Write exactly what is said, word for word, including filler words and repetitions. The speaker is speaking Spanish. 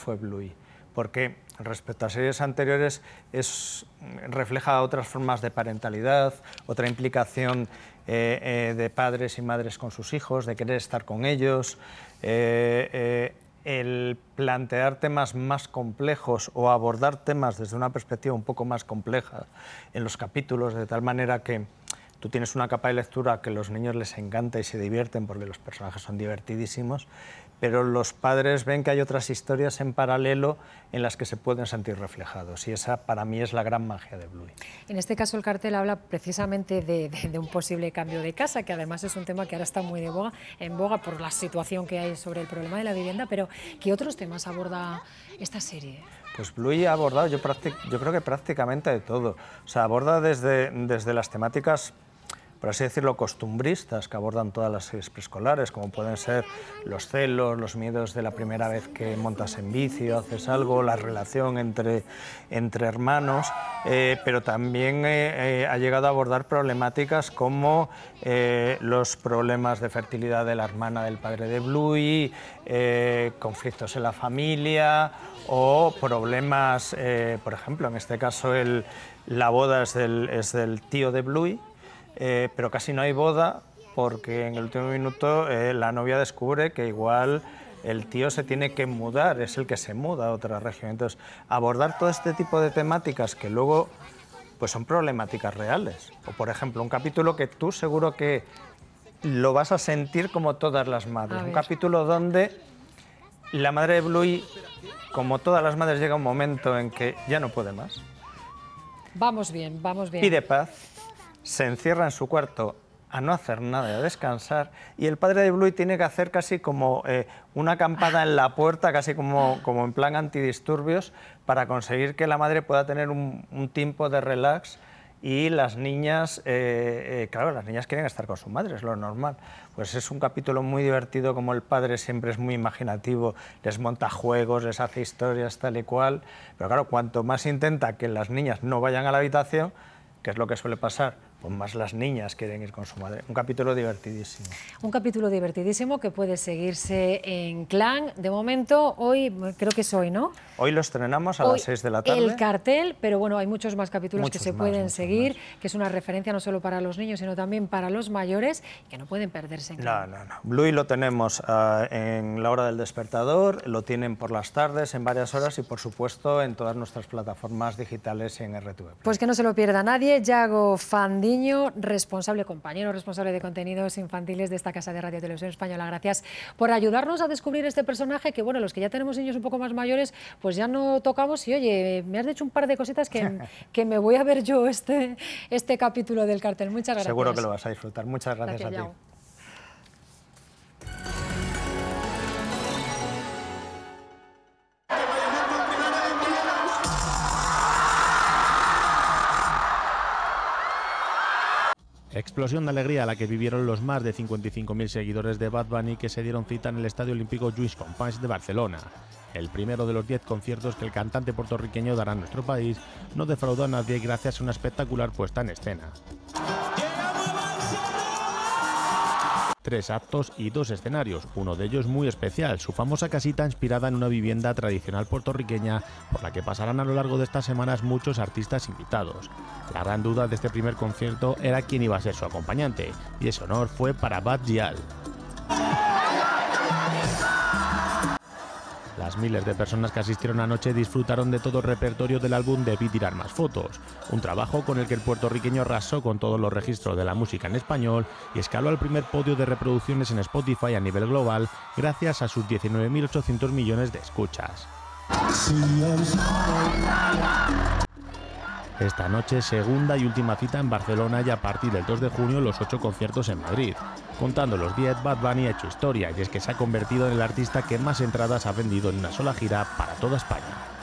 fue Bluey, porque respecto a series anteriores es, refleja otras formas de parentalidad, otra implicación eh, eh, de padres y madres con sus hijos, de querer estar con ellos, eh, eh, el plantear temas más complejos o abordar temas desde una perspectiva un poco más compleja en los capítulos, de tal manera que tú tienes una capa de lectura que a los niños les encanta y se divierten porque los personajes son divertidísimos, pero los padres ven que hay otras historias en paralelo en las que se pueden sentir reflejados, y esa para mí es la gran magia de Bluey. En este caso el cartel habla precisamente de, de, de un posible cambio de casa, que además es un tema que ahora está muy de boga, en boga por la situación que hay sobre el problema de la vivienda, pero ¿qué otros temas aborda esta serie? Pues Bluey ha abordado, yo, yo creo que prácticamente de todo. O sea, aborda desde, desde las temáticas, por así decirlo, costumbristas, que abordan todas las series preescolares, como pueden ser los celos, los miedos de la primera vez que montas en bici o haces algo, la relación entre, entre hermanos, eh, pero también eh, eh, ha llegado a abordar problemáticas como eh, los problemas de fertilidad de la hermana del padre de Bluey, eh, conflictos en la familia o problemas, eh, por ejemplo, en este caso el, la boda es del, es del tío de Bluey, Eh, pero casi no hay boda porque en el último minuto eh, la novia descubre que igual el tío se tiene que mudar, es el que se muda a otra región. Entonces, abordar todo este tipo de temáticas que luego pues son problemáticas reales. O, por ejemplo, un capítulo que tú seguro que lo vas a sentir como todas las madres. Un capítulo donde la madre de Bluey, como todas las madres, llega un momento en que ya no puede más. Vamos bien, vamos bien. Pide paz. Se encierra en su cuarto a no hacer nada y a descansar, y el padre de Bluey tiene que hacer casi como eh, una acampada en la puerta, casi como, como en plan antidisturbios, para conseguir que la madre pueda tener un, un tiempo de relax, y las niñas, eh, eh, claro, las niñas quieren estar con su madre, es lo normal. Pues es un capítulo muy divertido, como el padre siempre es muy imaginativo, les monta juegos, les hace historias tal y cual, pero claro, cuanto más intenta que las niñas no vayan a la habitación, que es lo que suele pasar, pues más las niñas quieren ir con su madre. Un capítulo divertidísimo. Un capítulo divertidísimo que puede seguirse en Clan. De momento, hoy, creo que es hoy, ¿no? Hoy lo estrenamos a hoy las seis de la tarde. El cartel, pero bueno, hay muchos más capítulos muchos que se más, pueden seguir, más. que es una referencia no solo para los niños, sino también para los mayores, que no pueden perderse en Clan. No, no, no. Bluey lo tenemos uh, en la hora del despertador, lo tienen por las tardes, en varias horas, y por supuesto en todas nuestras plataformas digitales y en R T V. Pues que no se lo pierda nadie. Yago Fandiño, responsable, compañero responsable de contenidos infantiles de esta casa de Radio Televisión Española. Gracias por ayudarnos a descubrir este personaje que, bueno, los que ya tenemos niños un poco más mayores, pues ya no tocamos. Y oye, me has dicho un par de cositas que, que me voy a ver yo este, este capítulo del cartel. Muchas gracias. Seguro que lo vas a disfrutar. Muchas gracias, gracias a ti. Yago. Explosión de alegría la que vivieron los más de cincuenta y cinco mil seguidores de Bad Bunny que se dieron cita en el Estadio Olímpico Lluís Companys de Barcelona. El primero de los diez conciertos que el cantante puertorriqueño dará en nuestro país no defraudó a nadie gracias a una espectacular puesta en escena. Tres actos y dos escenarios, uno de ellos muy especial, su famosa casita inspirada en una vivienda tradicional puertorriqueña por la que pasarán a lo largo de estas semanas muchos artistas invitados. La gran duda de este primer concierto era quién iba a ser su acompañante, y ese honor fue para Bad Gyal. Las miles de personas que asistieron anoche disfrutaron de todo el repertorio del álbum Debí tirar más fotos, un trabajo con el que el puertorriqueño arrasó con todos los registros de la música en español y escaló al primer podio de reproducciones en Spotify a nivel global gracias a sus diecinueve mil ochocientos millones de escuchas. Esta noche, segunda y última cita en Barcelona, y a partir del dos de junio los ocho conciertos en Madrid. Contando los diez, Bad Bunny ha hecho historia, y es que se ha convertido en el artista que más entradas ha vendido en una sola gira para toda España.